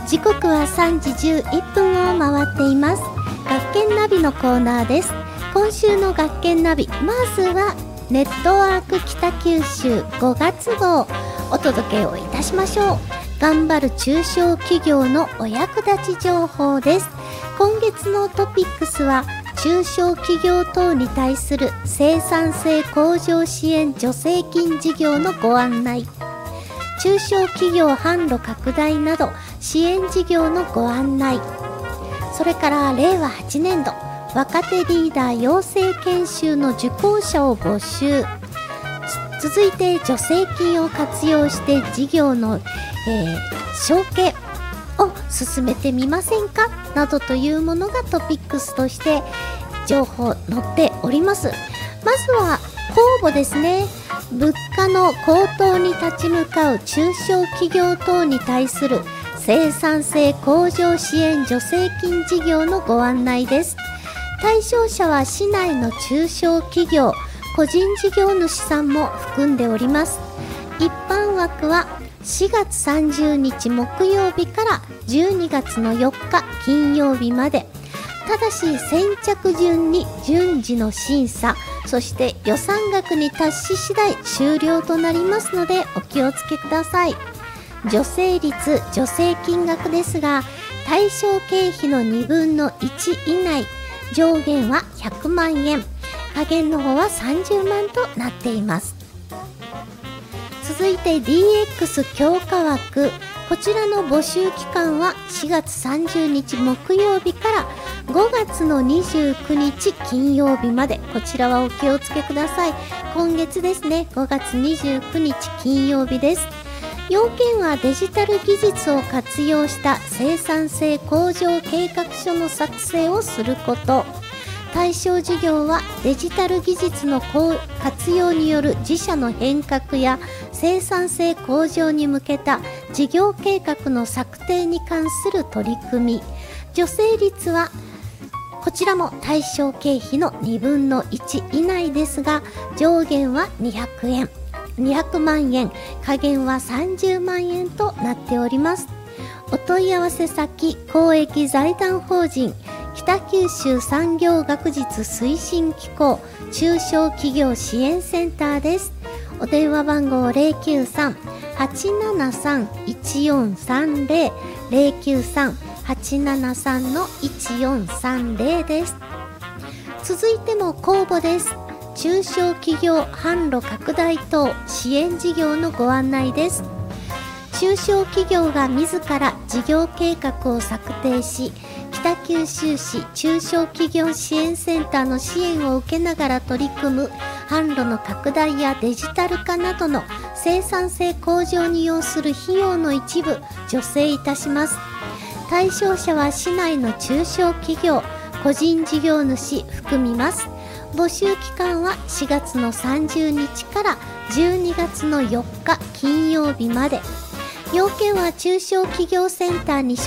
時刻は3時11分を回っています。学研ナビのコーナーです。今週の学研ナビ、まずはネットワーク北九州5月号お届けをいたしましょう。頑張る中小企業のお役立ち情報です。今月のトピックスは中小企業等に対する生産性向上支援助成金事業のご案内、中小企業販路拡大など支援事業のご案内、それから令和8年度若手リーダー養成研修の受講者を募集、続いて助成金を活用して事業の、承継を進めてみませんかなどというものがトピックスとして情報載っております。まずは公募ですね。物価の高騰に立ち向かう中小企業等に対する生産性向上支援助成金事業のご案内です。対象者は市内の中小企業、個人事業主さんも含んでおります。一般枠は4月30日木曜日から12月の4日金曜日まで。ただし先着順に順次の審査、そして予算額に達し次第終了となりますのでお気をつけください。助成率、助成金額ですが、対象経費の2分の1以内、上限は100万円、下限の方は30万となっています。続いて DX 強化枠、こちらの募集期間は4月30日木曜日から5月の29日金曜日まで。こちらはお気をつけください。今月ですね、5月29日金曜日です。要件はデジタル技術を活用した生産性向上計画書の作成をすること。対象事業はデジタル技術の活用による自社の変革や生産性向上に向けた事業計画の策定に関する取り組み。助成率はこちらも対象経費の2分の1以内ですが、上限は200万円、下限は30万円となっております。お問い合わせ先、公益財団法人北九州産業学術推進機構中小企業支援センターです。お電話番号 093-873-1430 093-873-1430 です。続いても公募です。中小企業販路拡大等支援事業のご案内です。中小企業が自ら事業計画を策定し、北九州市中小企業支援センターの支援を受けながら取り組む販路の拡大やデジタル化などの生産性向上に要する費用の一部助成いたします。対象者は市内の中小企業、個人事業主含みます。募集期間は4月の30日から12月の4日金曜日まで。要件は中小企業センターに所